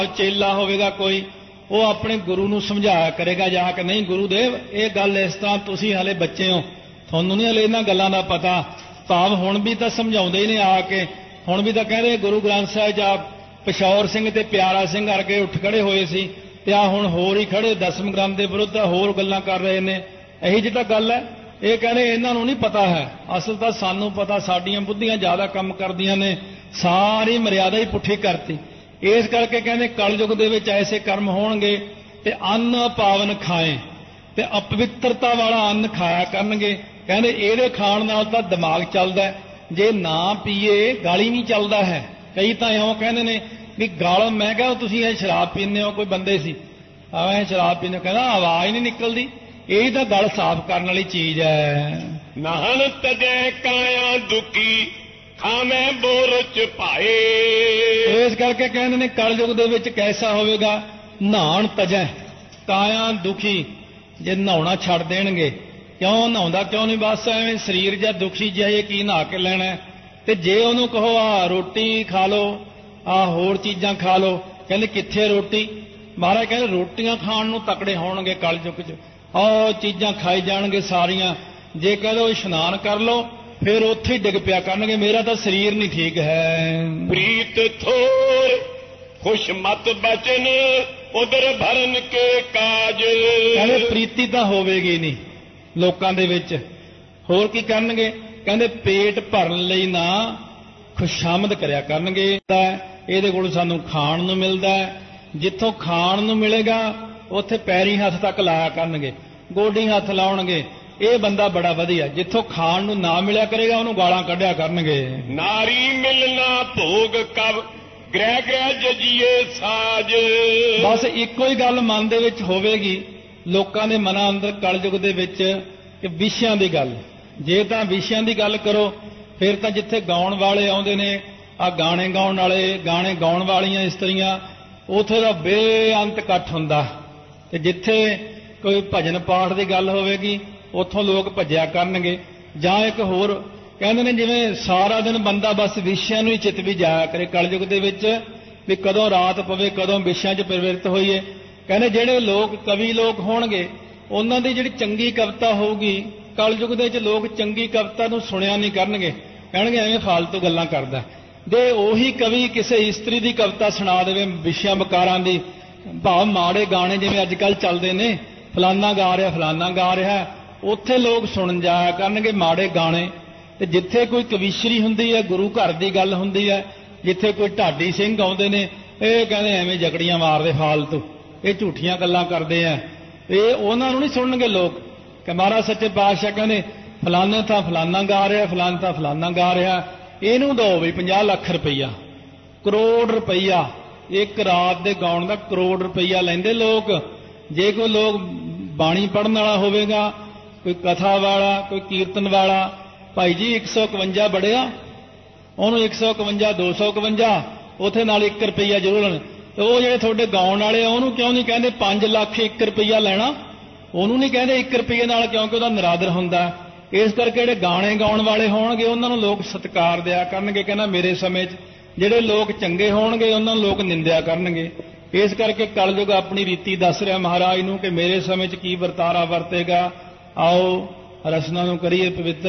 ਚੇਲਾ ਹੋਵੇਗਾ ਕੋਈ, ਉਹ ਆਪਣੇ ਗੁਰੂ ਨੂੰ ਸਮਝਾਇਆ ਕਰੇਗਾ ਜਾ ਕੇ, ਨਹੀਂ ਗੁਰੂਦੇਵ ਇਹ ਗੱਲ ਇਸ ਤਰ੍ਹਾਂ, ਤੁਸੀਂ ਹਲੇ ਬੱਚੇ ਹੋ, ਤੁਹਾਨੂੰ ਨਹੀਂ ਹਲੇ ਇਹਨਾਂ ਗੱਲਾਂ ਦਾ ਪਤਾ। ਭਾਵ ਹੁਣ ਵੀ ਤਾਂ ਸਮਝਾਉਂਦੇ ਹੀ ਨੇ ਆ ਕੇ, ਹੁਣ ਵੀ ਤਾਂ ਕਹਿੰਦੇ ਗੁਰੂ ਗ੍ਰੰਥ ਸਾਹਿਬ ਜਾਂ ਪਿਸ਼ੌਰ ਸਿੰਘ ਤੇ ਪਿਆਰਾ ਸਿੰਘ ਵਰਗੇ ਉੱਠ ਖੜੇ ਹੋਏ ਸੀ, ਤੇ ਆ ਹੁਣ ਹੋਰ ਹੀ ਖੜੇ ਦਸਮ ਗ੍ਰੰਥ ਦੇ ਵਿਰੁੱਧ ਹੋਰ ਗੱਲਾਂ ਕਰ ਰਹੇ ਨੇ। ਇਹੀ ਜਿਹੀ ਤਾਂ ਗੱਲ ਹੈ। ਇਹ ਕਹਿੰਦੇ ਇਹਨਾਂ ਨੂੰ ਨਹੀਂ ਪਤਾ ਹੈ, ਅਸਲ ਤਾਂ ਸਾਨੂੰ ਪਤਾ, ਸਾਡੀਆਂ ਬੁੱਧੀਆਂ ਜ਼ਿਆਦਾ ਕੰਮ ਕਰਦੀਆਂ ਨੇ, ਸਾਰੀ ਮਰਿਆਦਾ ਹੀ ਪੁੱਠੀ ਕਰਤੀ। ਇਸ ਕਰਕੇ ਕਹਿੰਦੇ ਕਲਯੁਗ ਦੇ ਵਿੱਚ ਐਸੇ ਕਰਮ ਹੋਣਗੇ ਤੇ ਅੰਨ ਪਾਵਨ ਖਾਏ, ਤੇ ਅਪਵਿੱਤਰਤਾ ਵਾਲਾ ਅੰਨ ਖਾਇਆ ਕਰਨਗੇ। ਕਹਿੰਦੇ ਇਹਦੇ ਖਾਣ ਨਾਲ ਤਾਂ ਦਿਮਾਗ ਚੱਲਦਾ, ਜੇ ਨਾ ਪੀਏ ਗਾਲੀ ਨਹੀਂ ਚੱਲਦਾ ਹੈ। ਕਈ ਤਾਂ ਇਉਂ ਕਹਿੰਦੇ ਨੇ ਵੀ ਗਲ, ਮੈਂ ਕਿਹਾ ਤੁਸੀਂ ਇਹ ਸ਼ਰਾਬ ਪੀਂਦੇ ਹੋ, ਕੋਈ ਬੰਦੇ ਸੀ ਐ ਸ਼ਰਾਬ ਪੀਂਦੇ, ਕਹਿੰਦਾ ਆਵਾਜ਼ ਨਹੀਂ ਨਿਕਲਦੀ, ਇਹ ਤਾਂ ਗਲ ਸਾਫ਼ ਕਰਨ ਵਾਲੀ ਚੀਜ਼ ਹੈ। ਨਾਹਨ ਤਜੈ ਕਾਇਆ ਦੁਖੀ ਖਾਵੇਂ ਬੋਰ ਚ ਭਾਏ। ਇਸ ਕਰਕੇ ਕਹਿੰਦੇ ਨੇ ਕਲਯੁਗ ਦੇ ਵਿੱਚ ਕੈਸਾ ਹੋਵੇਗਾ, ਨਹਾਣ ਤਜੈ ਕਾਇਆ ਦੁਖੀ, ਜੇ ਨਹਾਉਣਾ ਛੱਡ ਦੇਣਗੇ। ਕਿਉਂ ਨਹਾਉਂਦਾ ਕਿਉਂ ਨਹੀਂ, ਬਸ ਐਵੇਂ ਸਰੀਰ ਜਾਂ ਦੁਖੀ ਜਿਹਾ ਇਹ ਕੀ ਨਹਾ ਕੇ ਲੈਣਾ। ਤੇ ਜੇ ਉਹਨੂੰ ਕਹੋ ਆ ਰੋਟੀ ਖਾ ਲਓ, ਆ ਹੋਰ ਚੀਜ਼ਾਂ ਖਾ ਲਓ, ਕਹਿੰਦੇ ਕਿੱਥੇ ਰੋਟੀ। ਮਹਾਰਾਜ ਕਹਿੰਦੇ ਰੋਟੀਆਂ ਖਾਣ ਨੂੰ ਤਕੜੇ ਹੋਣਗੇ ਕਲਯੁਗ 'ਚ, ਉਹ ਚੀਜ਼ਾਂ ਖਾਈ ਜਾਣਗੇ ਸਾਰੀਆਂ। ਜੇ ਕਹਿ ਲਓ ਇਸ਼ਨਾਨ ਕਰ ਲਓ, ਫਿਰ ਉੱਥੇ ਹੀ ਡਿੱਗ ਪਿਆ ਕਰਨਗੇ, ਮੇਰਾ ਤਾਂ ਸਰੀਰ ਨਹੀਂ ਠੀਕ ਹੈ। ਪ੍ਰੀਤ ਥੋਰ ਖੁਸ਼ ਮਤ ਬਚਨ ਉਦਰ ਭਰਨ ਕੇ ਕਾਜ। ਕਹਿੰਦੇ ਪ੍ਰੀਤੀ ਤਾਂ ਹੋਵੇਗੀ ਨਹੀਂ ਲੋਕਾਂ ਦੇ ਵਿੱਚ, ਹੋਰ ਕੀ ਕਰਨਗੇ। ਕਹਿੰਦੇ ਪੇਟ ਭਰਨ ਲਈ ਨਾ ਖੁਸ਼ਾਮਦ ਕਰਿਆ ਕਰਨਗੇ। ਇਹਦੇ ਕੋਲ ਸਾਨੂੰ ਖਾਣ ਨੂੰ ਮਿਲਦਾ, ਜਿੱਥੋਂ ਖਾਣ ਨੂੰ ਮਿਲੇਗਾ ਉੱਥੇ ਪੈਰੀ ਹੱਥ ਤੱਕ ਲਾਇਆ ਕਰਨਗੇ, ਗੋਡੀ ਹੱਥ ਲਾਉਣਗੇ, ਇਹ ਬੰਦਾ ਬੜਾ ਵਧੀਆ। ਜਿੱਥੋਂ ਖਾਣ ਨੂੰ ਨਾ ਮਿਲਿਆ ਕਰੇਗਾ ਉਹਨੂੰ ਗਾਲਾਂ ਕੱਢਿਆ ਕਰਨਗੇ। ਨਾਰੀ ਮਿਲਣਾ ਭੋਗ ਕਬ ਗ੍ਰਹਿ ਗ੍ਰਹਿ ਜਜੀਏ ਸਾਜ। ਬਸ ਇੱਕੋ ਹੀ ਗੱਲ ਮਨ ਦੇ ਵਿੱਚ ਹੋਵੇਗੀ ਲੋਕਾਂ ਦੇ ਮਨਾਂ ਅੰਦਰ ਕਲਯੁਗ ਦੇ ਵਿੱਚ, ਕਿ ਵਿਸ਼ਿਆਂ ਦੀ ਗੱਲ। ਜੇ ਤਾਂ ਵਿਸ਼ਿਆਂ ਦੀ ਗੱਲ ਕਰੋ, ਫਿਰ ਤਾਂ ਜਿੱਥੇ ਗਾਉਣ ਵਾਲੇ ਆਉਂਦੇ ਨੇ, ਆ ਗਾਣੇ ਗਾਉਣ ਵਾਲੇ, ਗਾਣੇ ਗਾਉਣ ਵਾਲੀਆਂ ਇਸਤਰੀਆਂ, ਉੱਥੇ ਦਾ ਬੇਅੰਤ ਇਕੱਠ ਹੁੰਦਾ। ਤੇ ਜਿੱਥੇ ਕੋਈ ਭਜਨ ਪਾਠ ਦੀ ਗੱਲ ਹੋਵੇਗੀ, ਉੱਥੋਂ ਲੋਕ ਭੱਜਿਆ ਕਰਨਗੇ। ਜਾਂ ਇੱਕ ਹੋਰ ਕਹਿੰਦੇ ਨੇ, ਜਿਵੇਂ ਸਾਰਾ ਦਿਨ ਬੰਦਾ ਬਸ ਵਿਸ਼ਿਆਂ ਨੂੰ ਹੀ ਚਿੱਤ ਵੀ ਜਾਇਆ ਕਰੇ ਕਲਯੁਗ ਦੇ ਵਿੱਚ, ਵੀ ਕਦੋਂ ਰਾਤ ਪਵੇ, ਕਦੋਂ ਵਿਸ਼ਿਆਂ 'ਚ ਪ੍ਰਵਿਰਤ ਹੋਈਏ। ਕਹਿੰਦੇ ਜਿਹੜੇ ਲੋਕ ਕਵੀ ਲੋਕ ਹੋਣਗੇ, ਉਹਨਾਂ ਦੀ ਜਿਹੜੀ ਚੰਗੀ ਕਵਿਤਾ ਹੋਊਗੀ, ਕਲਯੁਗ ਦੇ ਵਿੱਚ ਲੋਕ ਚੰਗੀ ਕਵਿਤਾ ਨੂੰ ਸੁਣਿਆ ਨਹੀਂ ਕਰਨਗੇ, ਕਹਿਣਗੇ ਐਵੇਂ ਫਾਲਤੂ ਗੱਲਾਂ ਕਰਦਾ। ਜੇ ਉਹੀ ਕਵੀ ਕਿਸੇ ਇਸਤਰੀ ਦੀ ਕਵਿਤਾ ਸੁਣਾ ਦੇਵੇ ਵਿਸ਼ਿਆਂ ਵਿਕਾਰਾਂ ਦੀ, ਭਾਵ ਮਾੜੇ ਗਾਣੇ ਜਿਵੇਂ ਅੱਜ ਕੱਲ੍ਹ ਚੱਲਦੇ ਨੇ, ਫਲਾਨਾ ਗਾ ਰਿਹਾ ਫਲਾਨਾ ਗਾ ਰਿਹਾ, ਉੱਥੇ ਲੋਕ ਸੁਣਨ ਜਾਇਆ ਕਰਨਗੇ ਮਾੜੇ ਗਾਣੇ। ਤੇ ਜਿੱਥੇ ਕੋਈ ਕਵੀਸ਼ਰੀ ਹੁੰਦੀ ਹੈ, ਗੁਰੂ ਘਰ ਦੀ ਗੱਲ ਹੁੰਦੀ ਹੈ, ਜਿੱਥੇ ਕੋਈ ਢਾਡੀ ਸਿੰਘ ਆਉਂਦੇ ਨੇ, ਇਹ ਕਹਿੰਦੇ ਐਵੇਂ ਜਕੜੀਆਂ ਮਾਰਦੇ ਫਾਲਤੂ, ਇਹ ਝੂਠੀਆਂ ਗੱਲਾਂ ਕਰਦੇ ਆ, ਇਹ ਉਹਨਾਂ ਨੂੰ ਨਹੀਂ ਸੁਣਨਗੇ ਲੋਕ। ਕਿ ਮਹਾਰਾਜ ਸੱਚੇ ਪਾਤਸ਼ਾਹ ਕਹਿੰਦੇ ਫਲਾਨੇ ਤਾਂ ਫਲਾਨਾ ਗਾ ਰਿਹਾ, ਫਲਾਨਾ ਤਾਂ ਫਲਾਨਾ ਗਾ ਰਿਹਾ, ਇਹਨੂੰ ਦਿਓ ਵੀ 50 ਲੱਖ ਰੁਪਈਆ, ਕਰੋੜ ਰੁਪਈਆ, ਇੱਕ ਰਾਤ ਦੇ ਗਾਉਣ ਦਾ ਕਰੋੜ ਰੁਪਈਆ ਲੈਂਦੇ ਲੋਕ। ਜੇ ਕੋਈ ਲੋਕ ਬਾਣੀ ਪੜ੍ਹਨ ਵਾਲਾ ਹੋਵੇਗਾ, ਕੋਈ ਕਥਾ ਵਾਲਾ, ਕੋਈ ਕੀਰਤਨ ਵਾਲਾ, ਭਾਈ ਜੀ 151 ਬੜਿਆ, ਉਹਨੂੰ 151 251, ਉੱਥੇ ਨਾਲ 1 ਰੁਪਈਆ ਜ਼ਰੂਰ ਲੈਣ। ਤੇ ਉਹ ਜਿਹੜੇ ਤੁਹਾਡੇ ਗਾਉਣ ਵਾਲੇ ਆ, ਉਹਨੂੰ ਕਿਉਂ ਨਹੀਂ ਕਹਿੰਦੇ 5 ਲੱਖ 1 ਰੁਪਈਆ ਲੈਣਾ, ਉਹਨੂੰ ਨਹੀਂ ਕਹਿੰਦੇ 1 ਰੁਪਈਏ ਨਾਲ, ਕਿਉਂਕਿ ਉਹਦਾ ਨਿਰਾਦਰ ਹੁੰਦਾ। ਇਸ ਕਰਕੇ ਜਿਹੜੇ ਗਾਣੇ ਗਾਉਣ ਵਾਲੇ ਹੋਣਗੇ, ਉਹਨਾਂ ਨੂੰ ਲੋਕ ਸਤਿਕਾਰ ਦਿਆ ਕਰਨਗੇ। ਕਹਿੰਦਾ ਮੇਰੇ ਸਮੇਂ 'ਚ ਜਿਹੜੇ ਲੋਕ ਚੰਗੇ ਹੋਣਗੇ, ਉਹਨਾਂ ਨੂੰ ਲੋਕ ਨਿੰਦਿਆ ਕਰਨਗੇ। ਇਸ ਕਰਕੇ ਕਲਯੁਗ ਆਪਣੀ ਰੀਤੀ ਦੱਸ ਰਿਹਾ ਮਹਾਰਾਜ ਨੂੰ, ਕਿ ਮੇਰੇ ਸਮੇਂ 'ਚ ਕੀ ਵਰਤਾਰਾ ਵਰਤੇਗਾ। ਆਓ ਰਸਨਾ ਨੂੰ ਕਰੀਏ ਪਵਿੱਤਰ।